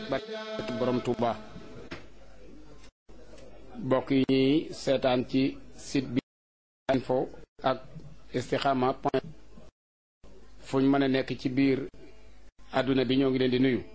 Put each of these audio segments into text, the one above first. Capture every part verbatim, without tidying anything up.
barke borom Touba. bokk yi ñuy seetaan ci site bi info ak istikhama point fu ñu mën a nekk ci biir àdduna bi ñoo ngi leen di nuyu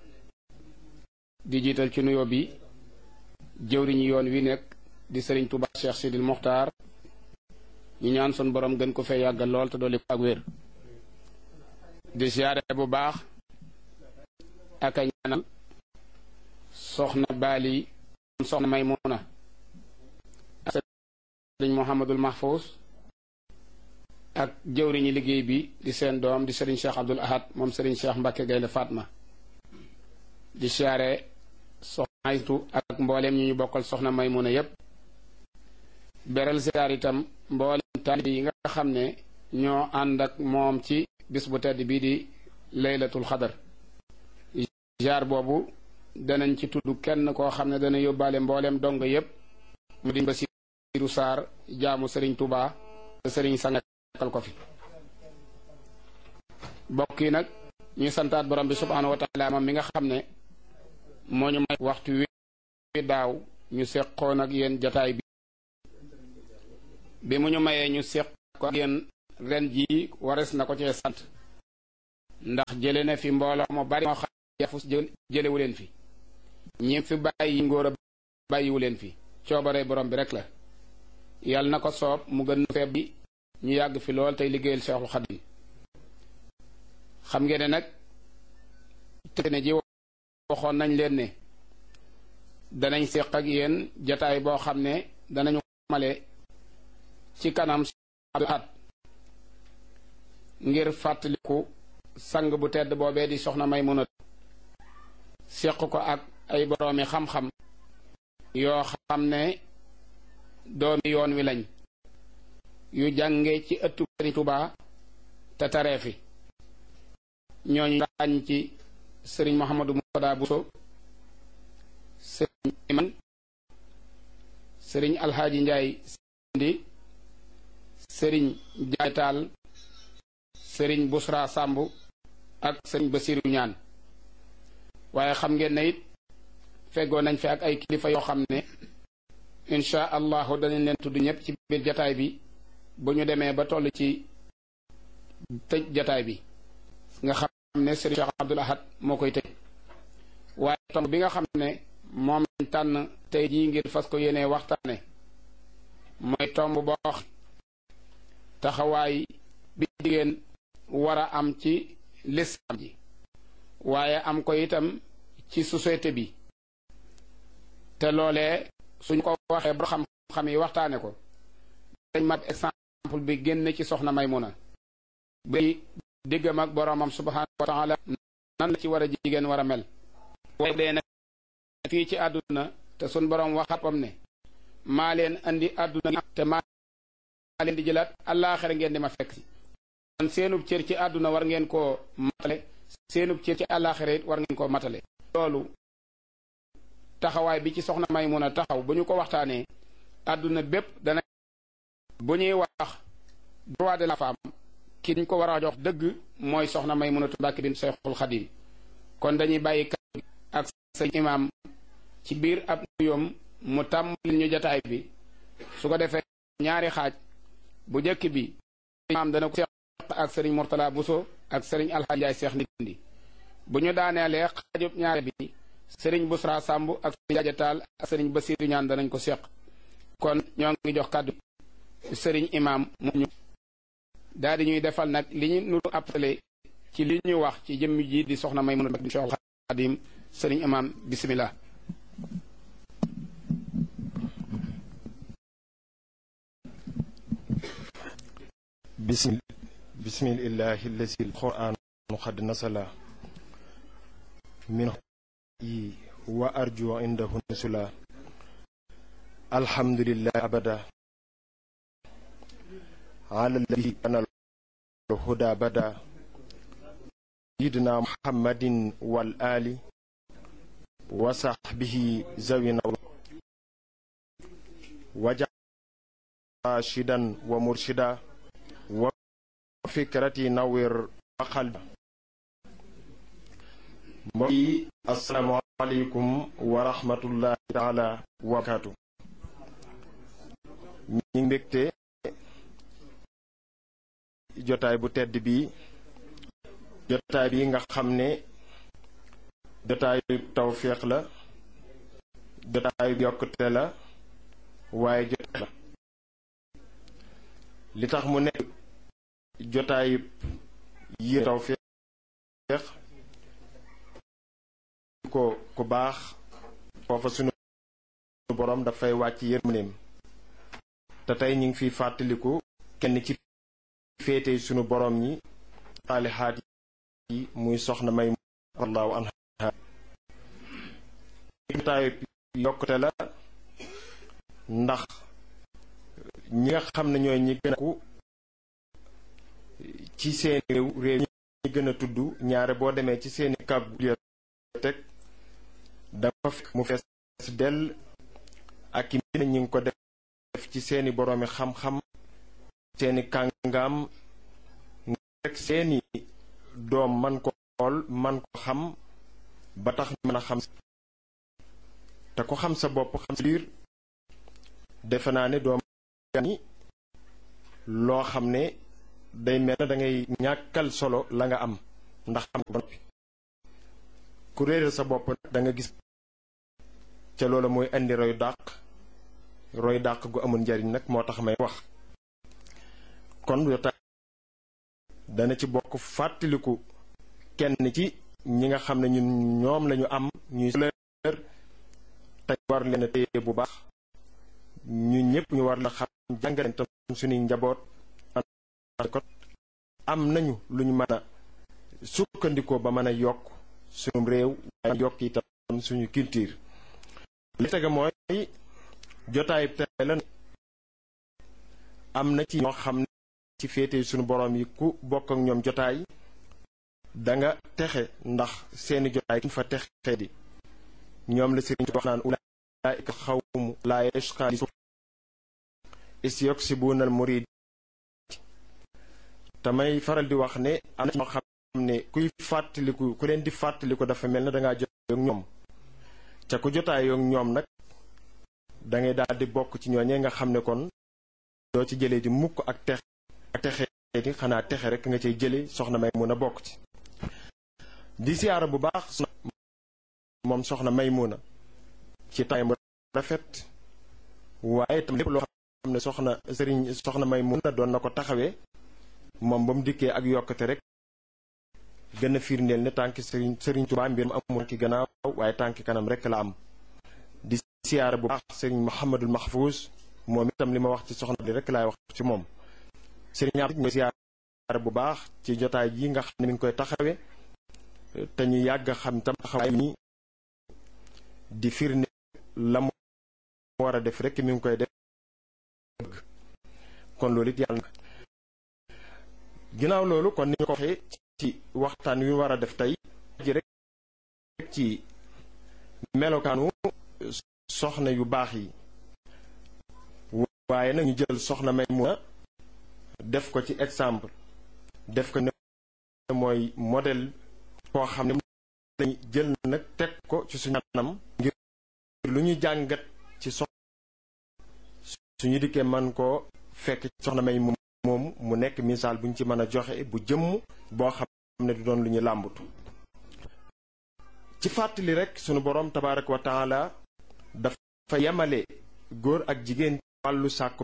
di jiital ci nuyoo bi jëwriñu yoon wi nekk di Serigne Touba Cheikh Sidil Mokhtar ñu ñaan sun borom gën ko fee yàggal lool te dolli ko ak wér di siyaare bu baax ak a ñaanal soxna Bali soxna Maymuna ak Serigne Mouhamadul Mahfous ak jëwriñu liggéey bi di seen doom di Serigne Cheikh Abdoul Ahad moom Serigne Cheikh Mbacke Gaynde Fatma di siyaare soxna Aytu ak mbooleem ñi ñu bokkal soxna Maymuna yépp beral siyaar itam mbooleem taalibe yi nga xam ne ñoo ànd ak moom ci bis bu tedd bii di laylatul xadar jaar boobu danañ ci tudd kenn koo xam ne dana yóbbaale mbooleem dong yépp mu di Basiiru Saar jaamu Serigne Touba te Serigne sangakal ko fi bokk yi nag ñuy santaat borom bi subhaanahu wa taala moom mi nga xam ne moo ñu may waxtu wi daaw ñu seqoon ak yéen jataay bi bi mu ñu mayee ñu seq ko ak yéen ren jii wares na ko cee sant ndax jële na fi mbooloo mu bari moo xam yafus jëlewu leen fi ñi fi bàyyi ngóor a bàyyiwu leen fi coobaree borom bi rek la yàlla na ko soob mu gën na feeb bi ñu yàgg fi lool tey liggéeyal Seexul Xadiim xam ngeen ne nag te ne ji waxoon nañ leen ne danañ seq ak yéen jataay boo xam ne danañu male ci kanam at ngir fàttaliku sang bu tedd boobee di soxna Maymuna seq ko ak ay boroomi xam-xam yoo xam ne doomi yoon wi lañ yu jànge ci ëttu Sëriñ Tuubaa te taree fi ñooñu ràññ ci Sëriñ Mouhamadou Moutada Bousso Sëriñ Iman Sëriñ Alxaaji Njaay Sindi Sëriñ Jaay Taal Sëriñ Busra Sàmb ak Sëriñ Basiiru Ñaan waaye xam ngeen ne it feggoo nañ fi ak ay kilifa yoo xam ne insha allahu danañ leen tudd ñëpp ci biir jataay bi bu ñu demee ba toll ci tëj jataay bi nga xam ne Sëriñ Cheikh Abdoul Ahad moo koy tëj waaye tomb bi nga xam ne moom lañ tànn tey jii ngir fas ko yéenee waxtaane mooy tomb boo wax taxawaay bi jigéen war a am ci lislaam ji waaye am ko itam ci société bi te loolee suñ ko waxee ba xam-xam yi waxtaane ko dañ mat exemple bi génn ci soxna Maymuna bi diggam ak boroomam subhaanahu wa taala nan la ci war a jigéen war a mel waaye dee nag fii ci àdduna te suñ boroom waxatam ne maa leen andi àdduna te maa leen di jëlaat àllaaxira ngeen di ma fekk si kon seenub cër ci àdduna war ngeen koo matale seenub cër ci àllaaxira it war ngeen koo matale loolu taxawaay bi ci soxna Maymuna taxaw bu ñu ko waxtaanee àdduna bépp dana bu ñuy wax droit de la femme ki ñu ko war a jox dëgg mooy soxna Maymunatu Mbàkke bint Seexul Xadiim kon dañuy bàyyi kàddu ak sëñ imaam ci biir ab nuyoom mu tàmbali ñu jataay bi su ko defee ñaari xaaj bu njëkk bi imaam dana ko seq ak sëriñ Mourtala Bousso ak sëriñ Alxaaji Njaay Seex Ndindi bu ñu daaneelee xaajub ñaari bi sëriñ Busra Sàmb ak sëriñ Jaaja Taal ak sëriñ Basiiru Ñaan danañ ko seq kon ñoo ngi jox kàddu sëriñ imaam mu ñu daal di ñuy defal nag li ñu nu appelé ci li ñu wax ci jëmm ji di soxna Maymuna bint Seexul Xadiim sëriñ imaam bismillah bismil bismillahi allazi alquran qad nasala min wa arju indahu nusula alhamdulillahi abada ala alladhi kana الهدى بدا سيدنا محمد والآل وصحبه زوينا وجعل راشدا ومرشدا وفكرتي نور قلبا mbokk yi asalaamaaleykum wa rahmatullahi taala wa barakaatu. ñi ngi mbégte jotaay bu tedd bi jotaay bi nga xam ne jotaayu tawféex la, jotaayu yokkute la, waaye jotaay la li tax mu nekk jotaayu yi tawféex ko ku baax foofa sunu borom dafay wàcc yërmandeem. te tey ñu ngi fiy fàttaliku kenn ci féete sunu borom ñi saalihaat yi muy soxna may allahu anha. jotaayu yokkute la ndax ñi nga xam ne ñooy ñi gën a ku ci seeni réew réew ñi gën a tudd ñaare boo demee ci seeni kàggu bibliothèque dafa fekk mu fees dell ak i mbind ñi ngi ko def ci seeni boroomi xam-xam, seeni kàngaam rek seeni doom man ko xool man ko xam ba tax ñu mën a xam. te ko xam sa bopp xam sa biir defe naa ne doom ni loo xam ne day mel na da ngay ñàkkal solo la nga am ndax xam ko ba noppi. ku réeral sa bopp nag da nga gis ca loola mooy indi roy dàq roy dàq gu amul njariñ nag moo tax may wax. kon jotaay dana ci bokk fàttaliku kenn ci ñi nga xam ne ñun ñoom lañu am ñuy leer te war leen a téye bu baax ñun ñëpp ñu war la xam jàngaleen tam suñuy njaboot ko am nañu lu ñu mën a sukkandikoo ba mën a yokk suñu réew waaye yokk itam suñu culture. li tege mooy jotaay tey la am na ci ñoo xam ne ci féete suñu borom yi ku bokk ak ñoom jotaay danga texe ndax seeni jotaay kuñ fa texe di ñoom la sëriñ wax naan ulaa'ika xawmu laa yashqaa istiyoksibuna al murid. tamay faral di wax ne am na ñoo xam ne kuy fàttaliku ku leen di fàttaliku dafa mel ne dangaa jotaay ak ñoom ca ku jotaay ak ñoom nag dangay daal di bokk ci ñooñee nga xam ne kon doo ci jëlee di mukk ak texe ak texe di xanaa texe rek nga cay jële soxna may mun a bokk ci. di siyaara bu baax moom soxna Maymuna ci taayam rafet waaye tam lépp loo xam ne soxna sëriñ soxna Maymuna doon na ko taxawee moom ba mu dikkee ak yokkate rek gën a firndeel ne tànki sëriñ sëriñ Tuubaa mbir mu amul tànki gannaaw waaye tànki kanam rek la am. di siyaara bu baax sëriñ Muhammadul Mahfouz moom itam li ma wax ci soxna li rek laay wax ci moom. sëriñ am mooy siyaara bu baax ci jotaay yi nga xam ne mi ngi koy taxawee te ñu yàgg xam tam taxawaay mi di firnde la mu war a def rek mi ngi koy def. kon loolu it yàlla na ginnaaw loolu kon ni ñu ko waxee ci waxtaan wi war a def tey ji rek ci melokaanu soxna yu baax yi waaye nag ñu jël soxna Maymuna def ko ci exemple def ko ne mooy modèle koo xam ne lañu jël nag teg ko ci suñu anam ngir lu ñu jàngat ci soxna suñu dikkee man koo fekk soxna may moom mu nekk misaal bu ñu ci mën a joxe bu jëmm boo xam ne du doon lu ñu làmbatu. ci fàttali rek sunu borom tabaaraka wa taala dafa yemale góor ak jigéen wàllu sàkku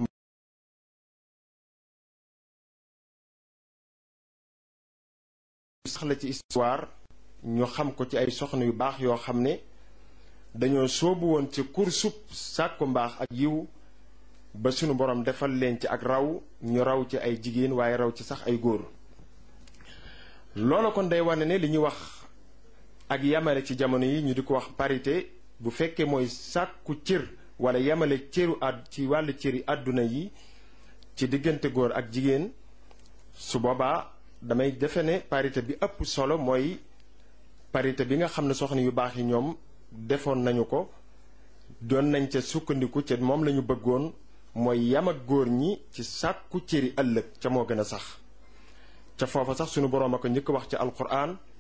sax la ci histoire ñu xam ko ci ay soxna yu baax yoo xam ne dañoo soobu woon ci kursub sàkku mbaax ak yiw ba sunu borom defal leen ci ak raw ñu raw ci ay jigéen waaye raw ci sax ay góor. loolu kon day wane ne li ñuy wax ak yamale ci jamono yi ñu di ko wax parité bu fekkee mooy sàkku cër wala yamale cëru àdd ci wàllu cëri àdduna yi ci diggante góor ak jigéen su boobaa damay defe ne parité bi ëpp solo mooy parité bi nga xam ne soxna yu baax yi ñoom defoon nañu ko doon nañ ca sukkandiku ca moom lañu bëggoon mooy yam ak góor ñi ci sàkku cëri ëllëg ca moo gën a sax ca foofa sax sunu boroom a ko njëkk wax ci alquran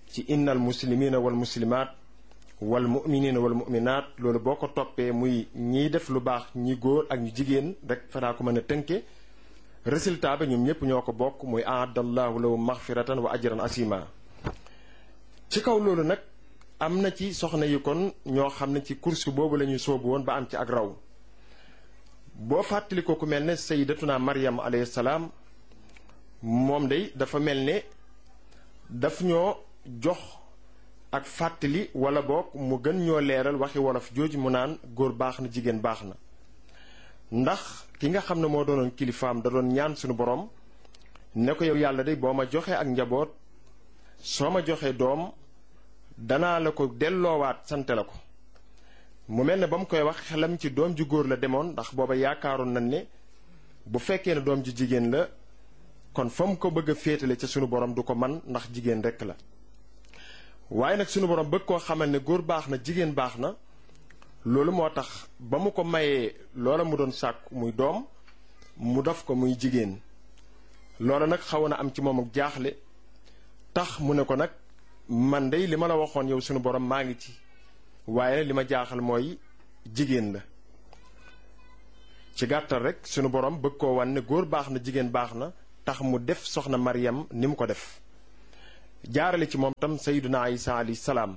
ci innal muslimina wal muslimaat wal muminina wal muminaat loolu boo ko toppee muy ñiy def lu baax ñi góor ak ñu jigéen rek fanaa ko mën a tënke résultat ba ñoom ñëpp ñoo ko bokk muy aadallahu lahum maxfiratan wa ajran asima. ci kaw loolu nag am na ci soxna yi kon ñoo xam ne ci course boobu la ñuy soobu woon ba am ci ak raw boo fàttali ko ku mel ne sayyidatuna Maryam alayhi salaam moom day dafa mel ne daf ñoo jox ak fàttali wala boog mu gën ñoo leeral waxi wolof jooju mu naan góor baax na jigéen baax na ndax ki nga xam ne moo doonoon kilifaam da doon ñaan suñu borom ne ko yow yàlla day boo ma joxee ak njaboot soo ma joxee doom danaa la ko delloowaat sante la ko mu mel ne ba mu koy wax xelam ci doom ju góor la demoon ndax booba yaakaaroon nañ ne bu fekkee ne doom ju jigéen la kon fa mu ko bëgg a féetale ca sunu borom du ko man ndax jigéen rekk la waaye nag sunu borom bëgg koo xamal ne góor baax na jigéen baax na loolu moo tax ba mu ko mayee loola mu doon sàkk muy doom mu def ko muy jigéen loola nag xaw na am ci moom ak jaaxle tax mu ne ko nag man dey li ma la waxoon yow sunu borom maa ngi ci waaye li ma jaaxal mooy jigéen la ci gàttal rek sunu borom bëgg koo wan ne góor baax na jigéen baax na tax mu def soxna Maryam ni mu ko def jaarale ci moom tam sayyiduna Isa alayhi salaam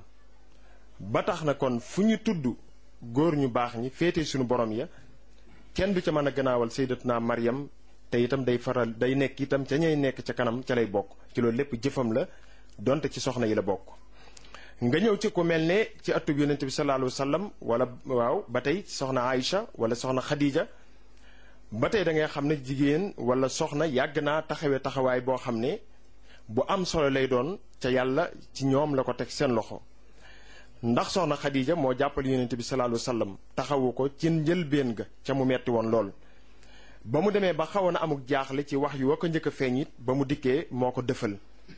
ba tax na kon fu ñu tudd góor ñu baax ñi féete sunu borom ya kenn du ca mën a gannaawal sayyidatuna Maryam te itam day faral day nekk itam ca ñay nekk ca kanam ca lay bokk ci loolu lépp jëfam la donte ci soxna yi la bokk. nga ñëw ci ku mel ne ci atub yonent bi sallallahu alayhi wa sallam wala waaw ba tey soxna Aïcha wala soxna Khadija ba tey da ngay xam ne jigéen wala soxna yàgg naa taxawee taxawaay boo xam ne bu am solo lay doon ca yàlla ci ñoom la ko teg seen loxo ndax soxna Khadija moo jàppal yonent bi sallallahu alayhi wa sallam taxawu ko ci njëlbéen ga ca mu metti woon lool. ba mu demee ba xawoon na amuk jaaxle ci wax yu wa ko njëkk a feeñ it ba mu dikkee moo ko dëfal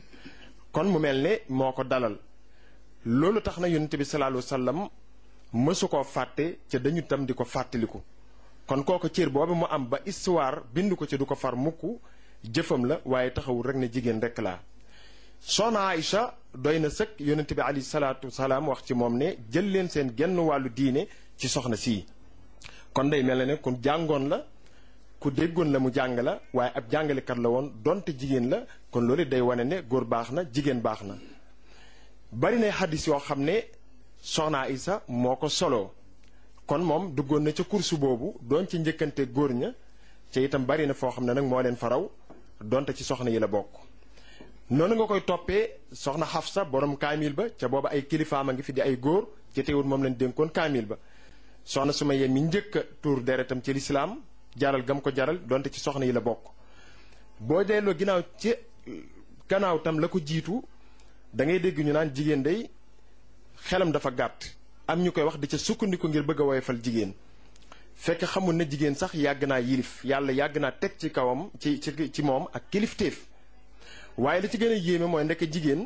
kon mu mel ne moo ko dalal. loolu tax na yonent bi sallallahu alayhi wa sallam mësu koo fàtte ca dañu tam di ko fàttaliku kon kooku cër boobu mu am ba histoire bind ko ci du ko far mukk jëfam la waaye taxawul rek ne jigéen rek laa. soxna Aïcha doy na sëkk yonent bi alayhi salaatu wasalaam wax ci moom ne jël leen seen genn wàllu diine ci soxna sii kon day mel ne ku jàngoon la ku déggoon la mu jàng la waaye ab jàngalekat la woon donte jigéen la kon loolu day wane ne góor baax na jigéen baax na. bari na xaddis yoo xam ne soxna Isa moo ko soloo kon moom duggoon na ca kursu boobu doon ci njëkkante góor ña ca itam bari na foo xam ne nag moo leen faraw donte ci soxna yi la bokk. noonu nga koy toppee soxna Xafsa borom kaamil ba ca booba ay kilifaam a ngi fi di ay góor ci teewul moom lañ dénkoon kaamil ba soxna Sumayya mi njëkk a tuur deretam ci lislaam jaral gam ko jaral donte ci soxna yi la bokk. boo delloo ginnaaw ci gannaaw tam la ko jiitu. da ngay dégg ñu naan jigéen day xelam dafa gàtt am ñu koy wax di ca sukkandiku ngir bëgg a woyofal jigéen fekk xamul ne jigéen sax yàgg naa yilif yàlla yàgg naa teg ci kawam ci ci ci moom ak kilifteef waaye li ci gën a yéeme mooy ndekk jigéen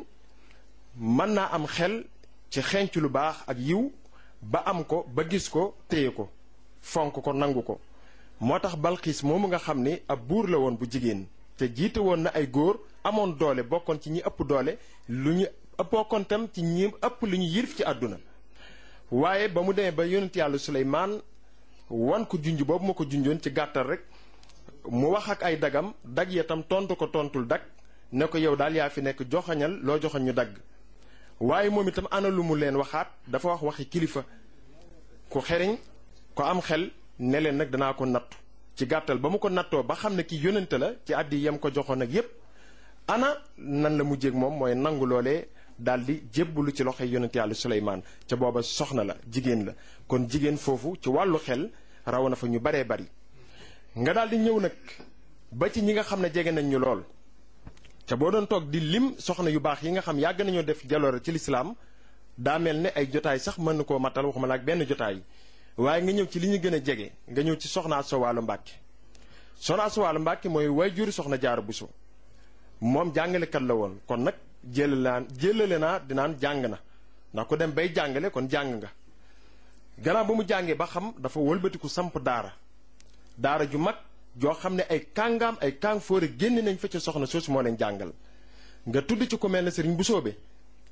mën naa am xel ci xenc lu baax ak yiw ba am ko ba gis ko téye ko fonk ko nangu ko moo tax Balxiis moomu nga xam ne ab buur la woon bu jigéen te jiite woon na ay góor amoon doole bokkoon ci ñi ëpp doole lu ñu bokkoon tam ci ñi ëpp lu ñu yilif ci àdduna waaye ba mu demee ba yonent yàlla Suleymaan wan ko junj boobu ma ko junjoon ci gàttal rek mu wax ak ay dagam dag ya tam tontu ko tontul dag ne ko yow daal yaa fi nekk joxañal loo joxañ ñu dagg waaye moom itam ana lu mu leen waxaat dafa wax waxi kilifa ku xeriñ ko am xel ne leen nag danaa ko nattu ci gàttal ba mu ko nattoo ba xam ne ki yonent la ci àddi yam ko joxoon ak yépp ana nan la mujjéeg moom mooy nangu loolee daldi jébbalu ci loxoy yonent yàlla Suleymaan ca booba soxna la jigéen la kon jigéen foofu ci wàllu xel raw na fa ñu baree bari nga daldi ñëw nag ba ci ñi nga xam ne jege nañ ñu lool ca boo doon toog di lim soxna yu baax yi nga xam yàgg nañoo def jaloore ci lislaam daa mel ne ay jotaay sax mën na koo matal waxuma la ak benn jotaay waaye nga ñëw ci li ñu gën a jege nga ñëw ci soxna Asta Walo Mbàkke soxna Asta Walo Mbàkke mooy waajur soxna Jaara Buso moom jàngalekat la woon kon nag jëlale naan jëlale naa dinaan jàng na ndax ku dem bay jàngale kon jàng nga gannaaw ba mu jàngee ba xam dafa wëlbatiku samp daara daara ju mag joo xam ne ay kàngaam ay kàng fóore génn nañ fa ca soxna soosu moo leen jàngal nga tudd ci ku mel ne Sëriñ Busoobe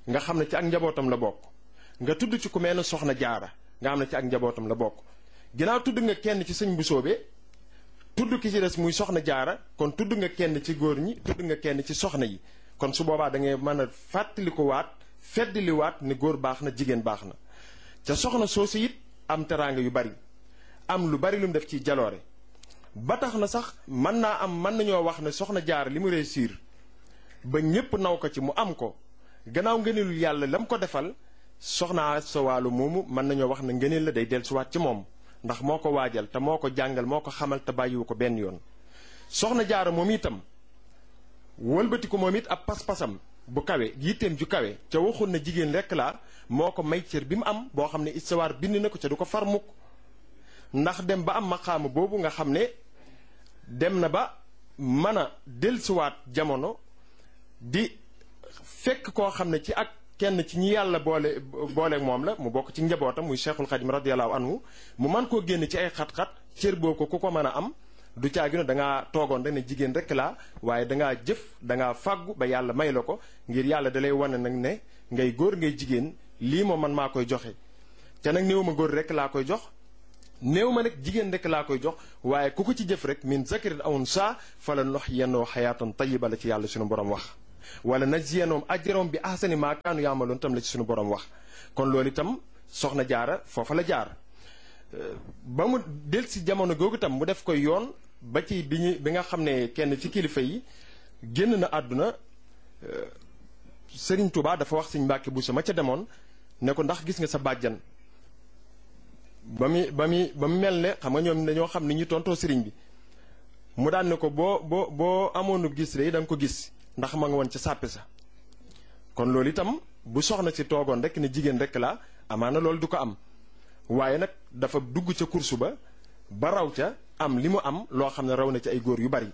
nga xam ne ci ak njabootam la bokk nga tudd ci ku mel ne soxna jaara nga xam ne ci ak njabootam la bokk ginnaaw tudd nga kenn ci sëñ Busoobe tudd ki ci des muy soxna jaara kon tudd nga kenn ci góor ñi tudd nga kenn ci soxna yi kon su boobaa da ngay mën a fàttali ko waat feddali waat ne góor baax na jigéen baax na ca soxna soosu it am teraanga yu bari am lu bari lu mu def ci jaloore ba tax na sax mën naa am mën nañoo wax ne soxna jaara li mu réussir ba ñépp naw ko ci mu am ko gannaaw ngëneelul yàlla la mu ko defal soxna sa wàllu moomu mën nañoo wax ne ngëneel la day dellusiwaat ci moom ndax moo ko waajal te moo ko jàngal moo ko xamal te bàyyiwu ko benn yoon soxna jaara moom itam wëlbati ko moom it ab pas-pasam bu kawe yitteem ju kawe ca waxul na jigéen rekk laa moo ko may cër bi mu am boo xam ne istawaar bind na ko ca du ko far mukk ndax dem ba am maqaama boobu nga xam ne dem na ba mën a dellusiwaat jamono di fekk koo xam ne ci ak kenn ci ñi yàlla boole booleeg moom la mu bokk ci njabootam muy Cheikhul Khadim radiyallahu anhu mu man koo génn ci ay xat-xat cër boo ko ku ko mën a am du caagi ne da ngaa toogoon rek ne jigéen rek laa waaye da ngaa jëf da ngaa fàggu ba yàlla may la ko ngir yàlla da lay wane nag ne ngay góor ngay jigéen lii moom man maa koy joxe te nag néew ma góor rek laa koy jox néew ma nag jigéen rek laa koy jox waaye ku ko ci jëf rek min zakarin aw unsaa fala nuhyiyannahu hayaatan tayyiba la ci yàlla suñu borom wax wala najziyannahum ajrahum bi ahsani maa kaanu yaamaloon tam la ci suñu borom wax kon loolu itam soxna jaara foofa la jaar ba mu del si jamono googu itam mu def koy yoon ba ci bi ñu bi nga xam ne kenn ci kilifa yi génn na àdduna Sëriñ Tuubaa dafa wax Sëriñ Mbàkke Buso ma ca demoon ne ko ndax gis nga sa bàjjan ba mu ba mu ba mu mel ne xam nga ñoom dañoo xam ni ñu tontoo sëriñ bi mu daan ne ko boo boo boo amoonu gis de da nga ko gis ndax ma nga woon ca sàppe sa kon loolu itam bu soxna si toogoon rek ne jigéen rek la amaana loolu du ko am waaye nag dafa dugg ca kursu ba ba raw ca am li mu am loo xam ne raw na ci ay góor yu bari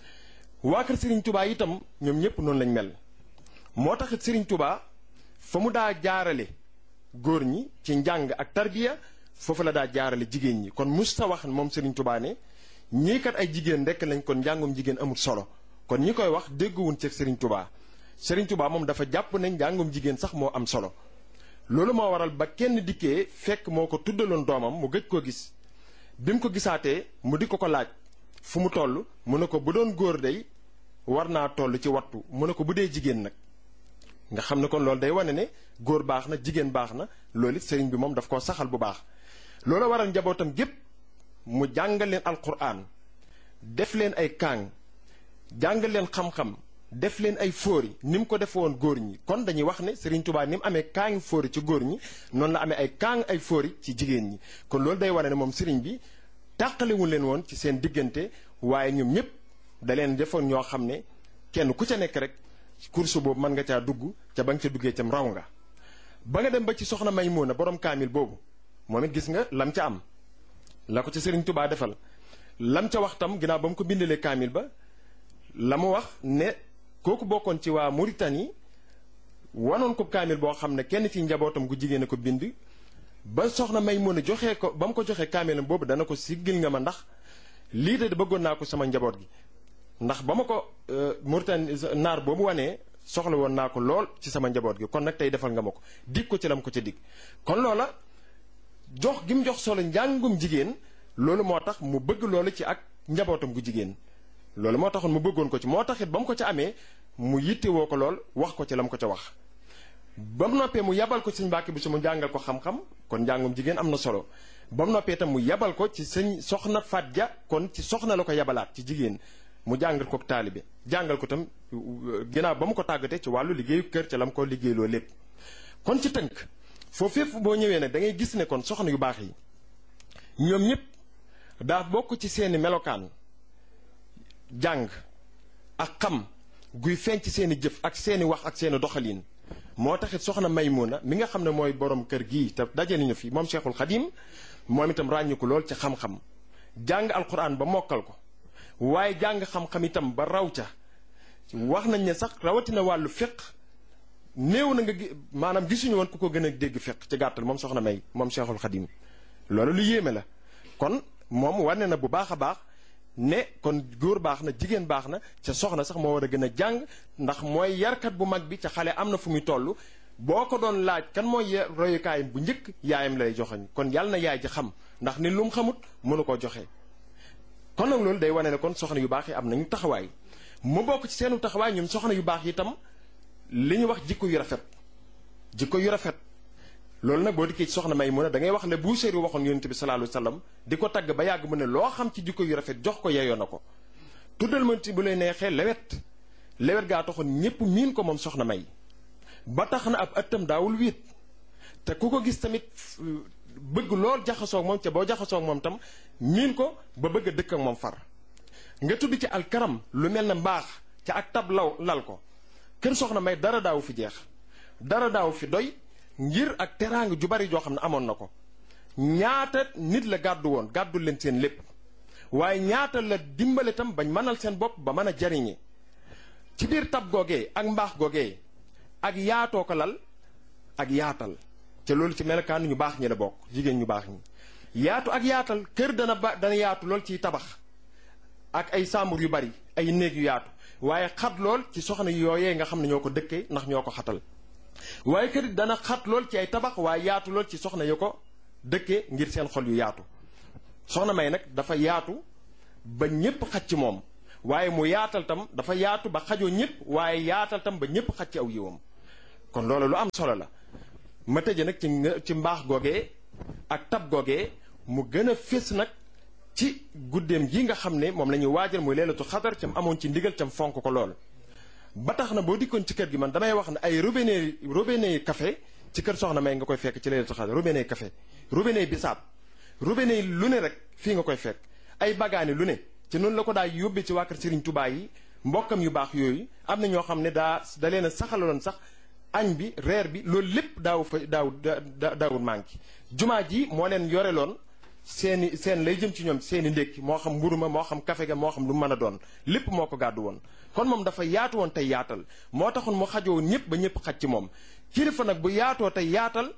waa kër Serigne Touba itam ñoom ñëpp noonu lañ mel moo taxit Serigne Touba fa mu daa jaarale góor ñi ci njàng ak tarbiya foofu la daa jaarale jigéen ñi kon musta wax moom Serigne Touba ne ñii kat ay jigéen rek lañ kon njàngum jigéen amul solo kon ñi koy wax dégguwun ci Serigne Touba Serigne Touba moom dafa jàpp ne njàngum jigéen sax moo am solo loolu moo waral ba kenn dikkee fekk moo ko tuddaloon doomam mu gëj koo gis bi mu ko gisaatee mu di ko ko laaj fu mu toll mu ne ko bu doon góor day war naa toll ci wattu mu ne ko bu dee jigéen nag nga xam ne kon loolu day wane ne góor baax na jigéen baax na loolu it sëriñ bi moom daf koo saxal bu baax loolu waral njabootam gépp mu jàngal leen alquran def leen ay kaang jàngal leen xam-xam def leen ay fóori ni mu ko def woon góor ñi kon dañuy wax ne Serigne Touba ni mu amee kaangi fóori ci góor ñi noonu la amee ay kaang ay fóori ci jigéen ñi kon loolu day wane ne moom Serigne bi tàqalewul leen woon ci seen diggante waaye ñoom ñëpp da leen defoon ñoo xam ne kenn ku ca nekk rek course boobu mën nga caa dugg ca ba nga ca duggee cam raw nga ba nga dem ba ci soxna Maymuna borom kaamil boobu moom it gis nga lam ca am la ko ca Serigne Touba defal lam ca wax tam ginnaaw ba mu ko bindalee kaamil ba la mu wax ne kooku bokkoon ci waa Mauritanie wanoon ko kaamil boo xam ne kenn ci njabootam gu jigéen a ko bind ba soxna Maymuna joxee ko ba mu ko joxee kaamilam boobu dana ko siggil nga ma ndax lii de bëggoon naa ko sama njaboot gi ndax ba ma ko Mauritanie naar boobu wanee soxla woon naa ko lool ci sama njaboot gi kon nag tey defal nga ma ko dig ko ci lam ko ca dig kon loola jox gi mu jox solo njàngum jigéen loolu moo tax mu bëgg loolu ci ak njabootam gu jigéen loolu moo taxoon mu bëggoon ko ci moo taxit ba mu ko ca amee mu yittewoo ko lool wax ko ci la mu ko ca wax ba mu noppee mu yabal ko ci sëñ Mbàkke bi su mu jàngal ko xam-xam kon njàngum jigéen am na solo ba mu noppee tam mu yabal ko ci sëñ soxna Faat Ja kon ci soxna la ko yabalaat ci jigéen mu jàngal ko taalibe jàngal ko tam ginnaaw ba mu ko tàggatee ci wàllu liggéeyu kër ca la mu ko liggéeyloo lépp kon ci tënk foofu fépp boo ñëwee nag da ngay gis ne kon soxna yu baax yi ñoom ñëpp daa bokk ci seeni melokaan jàng ak xam guy feeñ ci seeni jëf ak seeni wax ak seeni doxalin moo taxit soxna Maymuna mi nga xam ne mooy borom kër gii te daje nañu fi moom Cheikhul Khadim moom itam ràññiku lool ci xam-xam jàng alquran ba mokkal ko waaye jàng xam-xam itam ba raw ca wax nañ ne sax rawatina wàllu fiq néew na nga maanaam gisuñu woon ku ko gën a dégg fiq ci gàttal moom soxna May moom Cheikhul Khadim loolu lu yéeme la kon moom wane na bu baax a baax ne kon góor baax na jigéen baax na ca soxna sax moo war a gën a jàng ndax mooy yarkat bu mag bi ca xale am na fu muy toll boo ko doon laaj kan mooy royukaayam bu njëkk yaayam lay joxoñ kon yàlla na yaay ji xam ndax ni lu mu xamut mënu ko joxe. kon nag loolu day wane ne kon soxna yu baax yi am nañu taxawaay mu bokk ci seenu taxawaay ñun soxna yu baax yi itam li ñu wax jikko yu rafet jikko yu rafet loolu nag boo dikkee ci soxna Maymuna da ngay wax le Buusiri waxoon yonent bi sallallahu alayhi wasallam di ko tagg ba yàgg mu ne loo xam ci jikko yu rafet jox ko yeyoo na ko tuddal ma ci bu lay neexee lewet lewet gaa taxoon ñépp miin ko moom soxna May ba tax na ab ëttam daawul wiit te ku ko gis tamit bëgg lool jaxasoog moom ca boo jaxasoog moom tam miin ko ba bëgg a dëkk ak moom far nga tudd ci alkaram lu mel ne mbaax ca ak tab law lal ko kër soxna May dara daawu fi jeex dara daawu fi doy ngir ak teraanga ju bari joo xam ne amoon na ko ñaata nit la gàddu woon gàddu leen seen lépp waaye ñaata la dimbale tam bañ mënal seen bopp ba mën a jariñe ci biir tab googee ak mbaax googee ak yaatoo ko lal ak yaatal te loolu ci melokaan ñu baax ñi la bokk jigéen ñu baax ñi yaatu ak yaatal kër dana ba dana yaatu lool ciy tabax ak ay sàmbur yu bari ay néeg yu yaatu waaye xat lool ci soxna yooyee nga xam ne ñoo ko dëkkee ndax ñoo ko xatal waaye kër dana xat lool ci ay tabax waaye yaatu lool ci soxna yu ko dëkkee ngir seen xol yu yaatu soxna May nag dafa yaatu ba ñépp xaj ci moom waaye mu yaatal tam dafa yaatu ba xajoo ñépp waaye yaatal tam ba ñépp xaj ci aw yiwam kon loolu lu am solo la ma tëje nag ci ci mbaax googee ak tab googee mu gën a fés nag ci guddeem gi nga xam ne moom la ñuy waajal muy leelatu xadar cam amoon ci ndigal cam fonk ko lool ba tax na boo dikkoon ci kër gi man damay wax ne ay robinet robinet café ci kër soxna May nga koy fekk ci leelatu xadar robinet café robinet bisaab robinet lu ne rek fii nga koy fekk ay bagaani lu ne ci noonu la ko daa yóbbee ci waa kër Serigne Touba yi mbokkam yu baax yooyu am na ñoo xam ne daa da leen a saxaloon sax añ bi reer bi loolu lépp daaw fa daaw daawul manqué jumaa ji moo leen yoreloon seeni seen lay jëm ci ñoom seeni ndékki moo xam mburu ma moo xam kafe ga moo xam lu mën a doon lépp moo ko gàddu woon kon moom dafa yaatu woon tey yaatal moo taxoon mu xajoo ñëpp ba ñëpp xaj ci moom kilifa nag bu yaatoo tey yaatal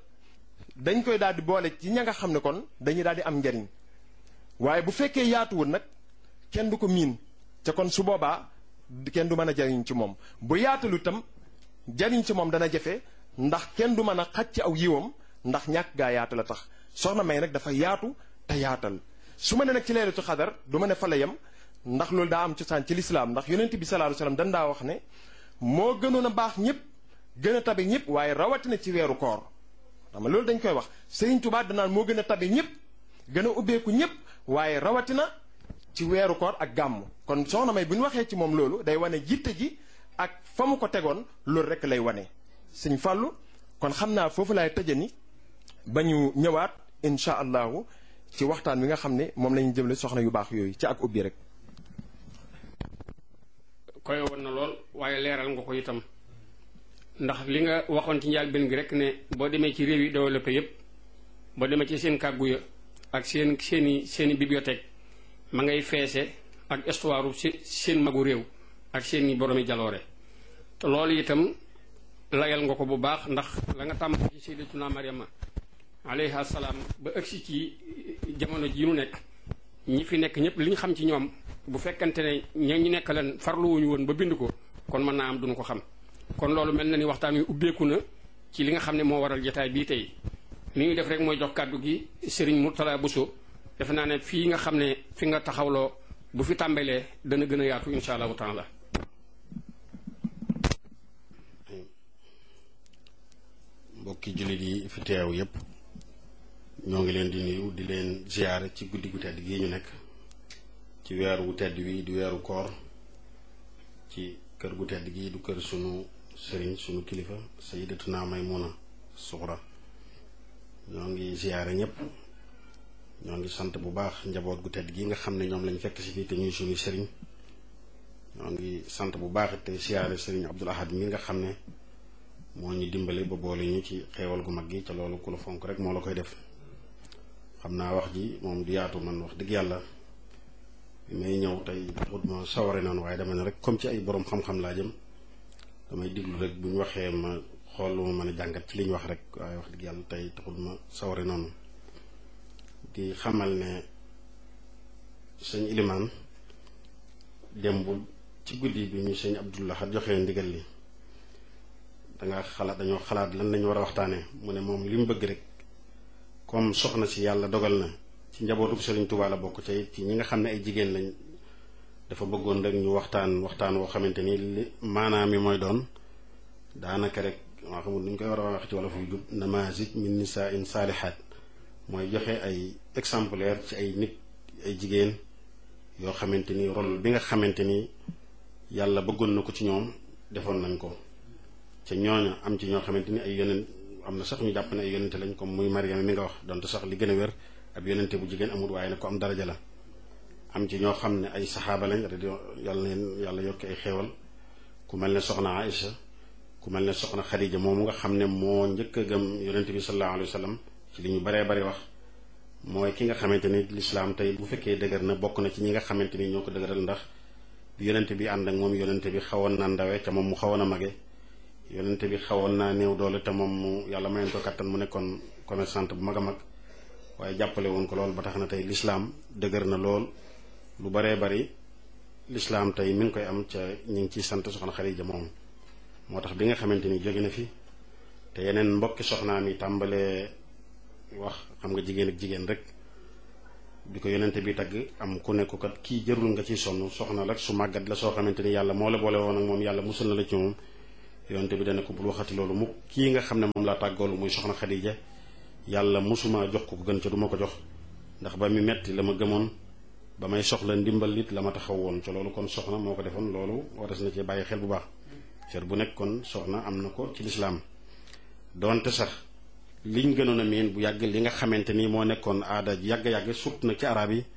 dañ koy daal di boole ci ña nga xam ne kon dañuy daal di am njariñ waaye bu fekkee yaatuwul nag kenn du ko miin ca kon su boobaa kenn du mën a jariñ ci moom bu yaatalu itam jariñ ci moom dana jafe ndax kenn du mën a xaj ci aw yiwam ndax ñàkk gaa yaatu la tax soxna May nag dafa yaatu te yaatal su ma ne nag ci leelatu xadar du ma ne fa la yem ndax loolu daa am cosaan ci lislaam ndax yonent bi sallallahu alayhi wasallam dan daa wax ne moo gënoon a baax ñëpp gën a tabe ñëpp waaye rawatina ci weeru koor xam nga loolu dañ koy wax Sëriñ Tuubaa danaan moo gën a tabe ñëpp gën a ubbeeku ñëpp waaye rawatina ci weeru koor ak gàmm kon soxna May bu ñu waxee ci moom loolu day wane jitte ji ak fa mu ko tegoon loolu rek lay wane Sëñ Fàllu kon xam naa foofu laay tëjani ba ñu ñëwaat incha allahu ci waxtaan wi nga xam ne moom la ñu jëmle soxna yu baax yooyu ci ak ubbi rek. koy woon na lool waaye leeral nga ko itam ndax li nga waxoon ci njëlbéen gi rek ne boo demee ci réew yi développé yépp boo demee ci seen kàggu ya ak seen seeni seeni bibliothèque ma ngay feese ak histoire seen magu réew ak seeni boromi jaloore te loolu itam layal nga ko bu baax ndax la nga tàmm ci sayyidatuna Maryama alayha salaam ba ëgsi ci jamono ji nu nekk ñi fi nekk ñëpp li ñu xam ci ñoom bu fekkante ne ña ñu nekk leen farluwuñu woon ba bind ko kon mën naa am duñu ko xam kon loolu mel na ni waxtaan wi ubbeeku na ci li nga xam ne moo waral jotaay bii tey li ñuy def rek mooy jox kàddu gi Serigne Mourtala Bousso defe naa ne fii nga xam ne fi nga taxawloo bu fi tàmbalee dana gën a yaatu insha allahu taala. mbokki jullit yi fi teew yépp ñoo ngi leen di nuyu di leen ziyaare ci guddi gu tedd gi ñu nekk ci weeru wu tedd wi di weeru koor ci kër gu tedd gi du kër sunu sëriñ sunu kilifa sayyidatuna Maymuna Suxra ñoo ngi ziyaare ñépp ñoo ngi sant bu baax njaboot gu tedd gi nga xam ne ñoom lañ fekk si fii te ñuy sunu sëriñ ñoo ngi sant bu baax te ziyaare sëriñ Abdul Ahad mi nga xam ne moo ñu dimbale ba boole ñu ci xeewal gu mag gi ca loolu ku la fonk rek moo la koy def xam naa wax ji moom du yaatu man wax dëgg yàlla bi may ñëw tey taxut ma saware noonu waaye dama ne rek comme ci ay borom xam-xam laa jëm damay diglu rek bu ñu waxee ma xool lu ma mën a jàngat ci li ñu wax rek waaye wax dëgg yàlla tey taxut ma saware noonu di xamal ne sëñ Ilimaan démb ci guddi bi ñu sëñ Abdullah joxee ndigal li danga xalaat dañoo xalaat lan lañu war a waxtaanee mu ne moom li mu bëgg rek comme soxna si yàlla dogal na ci njabootu Serigne Touba la bokk ci ci ñi nga xam ne ay jigéen lañ dafa bëggoon rek ñu waxtaan waxtaan woo xamante ni li maanaam mi mooy doon daanaka rek waa xamul nuñ koy war a wax ci wala fu jub namazij min nisaa'in saalihaat mooy joxe ay exemplaire ci ay nit ay jigéen yoo xamante ni rôle bi nga xamante ni yàlla bëggoon na ko ci ñoom defoon nañ ko ca ñooña am ci ñoo xamante ni ay yonent am na sax ñu jàpp ne ay yonente lañ comme muy Mariama mi nga wax donte sax li gën a wér ab yonente bu jigéen amul waaye ne ko am daraja la am ci ñoo xam ne ay saxaaba lañ radio yàlla leen yàlla yokki ay xéewal ku mel ne soxna Aïcha ku mel ne soxna Xadija moomu nga xam ne moo njëkk a gëm yonente bi sallallahu alayhi wa sallam ci li ñu baree bari wax mooy ki nga xamante ni lislaam tey bu fekkee dëgër na bokk na ci ñi nga xamante ni ñoo ko dëgëral ndax bi yonente bi ànd ak moom yonente bi xawoon naa ndawe ca moom mu xawoon a mage yonente bi xawoon naa néew doole te moom mu yàlla mayoon ko kattan mu nekkoon commerçante bu mag a mag waaye jàppale woon ko lool ba tax na tey lislaam dëgër na lool lu baree bari lislaam tey mi ngi koy am ca ñu ngi ciy sant soxna Xadija moom moo tax bi nga xamante ni jóge na fi te yeneen mbokki soxnaam yi tàmbalee wax xam nga jigéen ak jigéen rek bi ko yonente bi tagg am ku ne ko kat kii jërul nga ciy sonn soxna rek su màggat la soo xamante ni yàlla moo la boole woon ak moom yàlla musul na la ci moom yonente bi dana ko bul waxati loolu mu kii nga xam ne moom laa tàggoolu muy soxna Xadija yàlla musuma jox ko ko gën ca du ma ko jox ndax ba mi metti la ma gëmoon ba may soxla ndimbal it la ma taxaw woon ca loolu kon soxna moo ko defoon loolu waras na ci bàyyi xel bu baax cër bu nekk kon soxna am na ko ci lislaam doonte sax liñ gënoon a miin bu yàgg li nga xamante ni moo nekkoon aada yàgg-yàgg surtout nag ci arab yi